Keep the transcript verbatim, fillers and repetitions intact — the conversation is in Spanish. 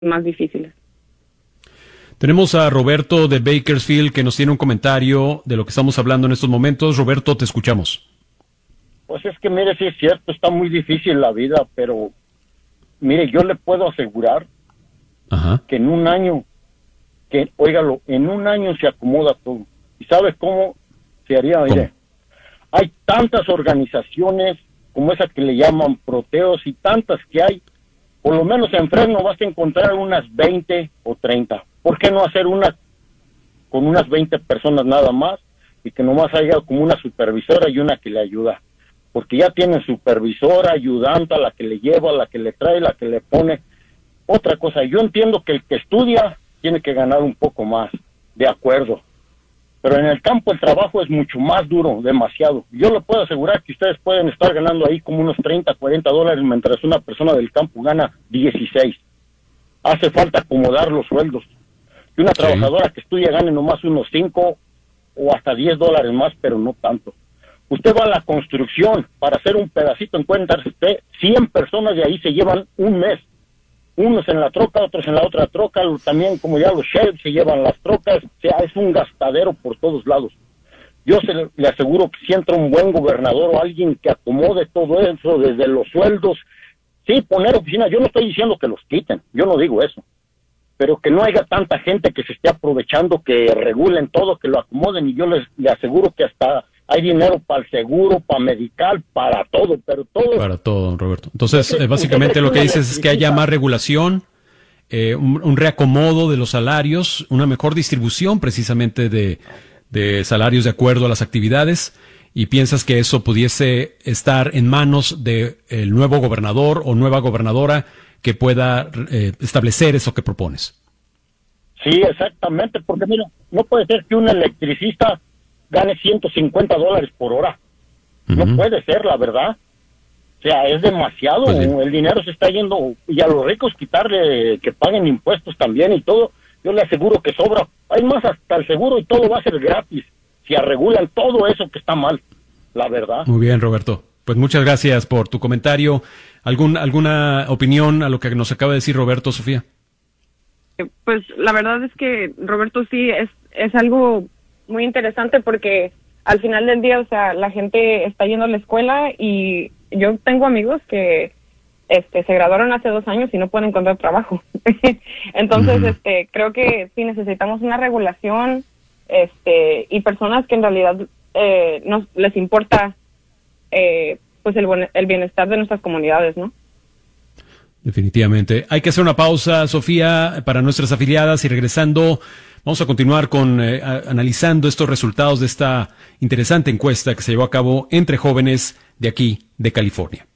más difíciles. Tenemos a Roberto de Bakersfield que nos tiene un comentario de lo que estamos hablando en estos momentos. Roberto, te escuchamos. Pues es que mire, sí es cierto, está muy difícil la vida, pero mire, yo le puedo asegurar Ajá. que en un año, que, óigalo, en un año se acomoda todo. ¿Y sabe cómo se haría? Mire, hay tantas organizaciones como esa que le llaman Proteos y tantas que hay, por lo menos en Fresno vas a encontrar unas veinte o treinta. ¿Por qué no hacer una con unas veinte personas nada más y que nomás haya como una supervisora y una que le ayuda? Porque ya tienen supervisora, ayudante, la que le lleva, la que le trae, la que le pone. Otra cosa, yo entiendo que el que estudia tiene que ganar un poco más, de acuerdo. Pero en el campo el trabajo es mucho más duro, demasiado. Yo le puedo asegurar que ustedes pueden estar ganando ahí como unos treinta, cuarenta dólares, mientras una persona del campo gana dieciséis. Hace falta acomodar los sueldos. Que una sí. trabajadora que estudia gane nomás unos cinco o hasta diez dólares más, pero no tanto. Usted va a la construcción para hacer un pedacito, encuentra usted cien personas de ahí se llevan un mes. Unos en la troca, otros en la otra troca, también como ya los sheriffs se llevan las trocas, o sea, es un gastadero por todos lados. Yo se le, le aseguro que si entra un buen gobernador o alguien que acomode todo eso, desde los sueldos, sí, poner oficinas, yo no estoy diciendo que los quiten, yo no digo eso, pero que no haya tanta gente que se esté aprovechando, que regulen todo, que lo acomoden, y yo les le aseguro que hasta hay dinero para el seguro, para medical, para todo, pero todo... Para todo, Roberto. Entonces, eh, básicamente lo que dices es que haya más regulación, eh, un, un reacomodo de los salarios, una mejor distribución precisamente de, de salarios de acuerdo a las actividades, y piensas que eso pudiese estar en manos del nuevo gobernador o nueva gobernadora que pueda eh, establecer eso que propones. Sí, exactamente, porque mira, no puede ser que un electricista gane ciento cincuenta dólares por hora. Uh-huh. No puede ser, la verdad. O sea, es demasiado. Pues el dinero se está yendo, y a los ricos quitarle que paguen impuestos también y todo, yo le aseguro que sobra. Hay más, hasta el seguro y todo va a ser gratis si arregulan todo eso que está mal, la verdad. Muy bien, Roberto. Pues muchas gracias por tu comentario. ¿Algún, ¿Alguna opinión a lo que nos acaba de decir Roberto, Sofía? Pues la verdad es que, Roberto, sí, es, es algo muy interesante porque al final del día, o sea, la gente está yendo a la escuela y yo tengo amigos que este se graduaron hace dos años y no pueden encontrar trabajo. Entonces, uh-huh. este creo que sí necesitamos una regulación, este y personas que en realidad eh, nos les importa eh, pues el, el bienestar de nuestras comunidades, ¿no? Definitivamente. Hay que hacer una pausa, Sofía, para nuestras afiliadas, y regresando vamos a continuar con eh, a, analizando estos resultados de esta interesante encuesta que se llevó a cabo entre jóvenes de aquí, de California.